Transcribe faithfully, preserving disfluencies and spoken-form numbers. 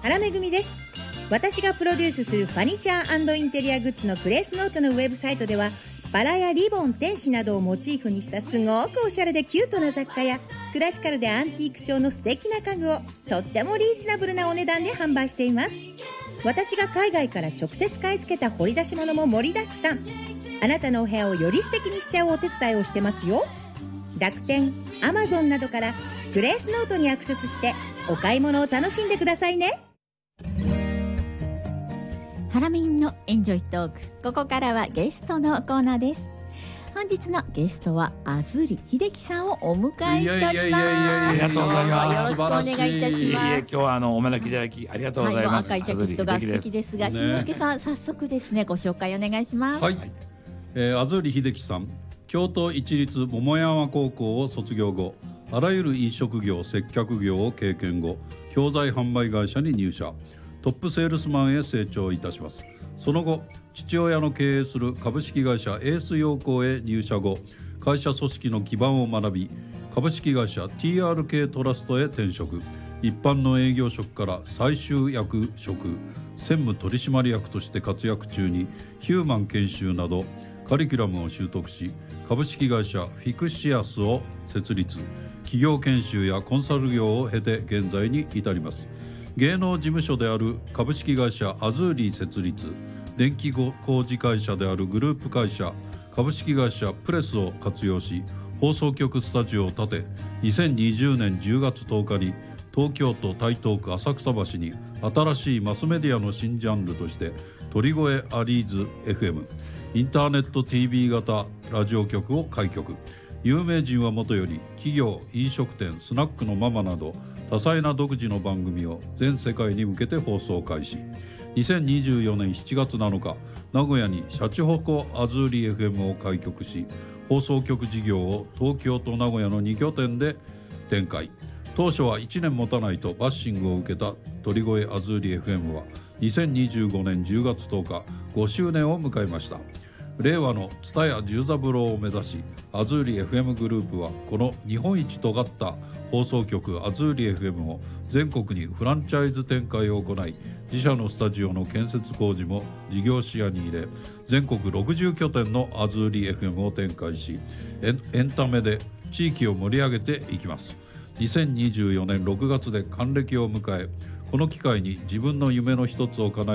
原めぐみです。私がプロデュースするファニチャー&インテリアグッズのグレースノートのウェブサイトでは、バラやリボン、天使などをモチーフにしたすごくおしゃれでキュートな雑貨や、クラシカルでアンティーク調の素敵な家具をとってもリーズナブルなお値段で販売しています。私が海外から直接買い付けた掘り出し物も盛りだくさん。あなたのお部屋をより素敵にしちゃうお手伝いをしてますよ。楽天、アマゾンなどからグレースノートにアクセスしてお買い物を楽しんでくださいね。 ハラミンのエンジョイトーク、ここからはゲストのコーナーです。本日のゲストは安住秀樹さんをお迎えしております。いやいやいやいや、 ありがとうございます。 よろしくお願いいたします。いえいえ、 今日はあのお招きいただきありがとうございます。 はい、赤いジャケットが素敵ですが、しんのすけさん、早速ですね、ご紹介お願いします。 はい、えー、安住秀樹さん、京都市立桃山高校を卒業後、あらゆる飲食業、接客業を経験後、教材販売会社に入社、トップセールスマンへ成長いたします。その後、父親の経営する株式会社エース陽光へ入社後、会社組織の基盤を学び、株式会社 ティーアールケー トラストへ転職。一般の営業職から最終役職、専務取締役として活躍中に、ヒューマン研修などカリキュラムを習得し、株式会社フィクシアスを設立。企業研修やコンサル業を経て現在に至ります。芸能事務所である株式会社アズーリー設立、電気工事会社であるグループ会社株式会社プレスを活用し、放送局スタジオを建て、にせんにじゅうねんじゅうがつとおかに東京都台東区浅草橋に新しいマスメディアの新ジャンルとして鳥越アリーズ エフエム、 インターネット ティービー 型ラジオ局を開局。有名人はもとより企業、飲食店、スナックのママなど多彩な独自の番組を全世界に向けて放送開始。にせんにじゅうよねんしちがつなのか、名古屋にシャチホコアズーリ エフエム を開局し、放送局事業を東京と名古屋のに拠点で展開。当初はいちねん持たないとバッシングを受けた鳥越アズーリ エフエム はにせんにじゅうごねんじゅうがつとおかごしゅうねんを迎えました。令和の蔦屋十三郎を目指し、アズーリ エフエム グループはこの日本一尖った放送局アズーリ エフエム を全国にフランチャイズ展開を行い、自社のスタジオの建設工事も事業視野に入れ、全国ろくじゅう拠点のアズーリ エフエム を展開し、エン、エンタメで地域を盛り上げていきます。にせんにじゅうよねんろくがつで還暦を迎え、この機会に自分の夢の一つを叶え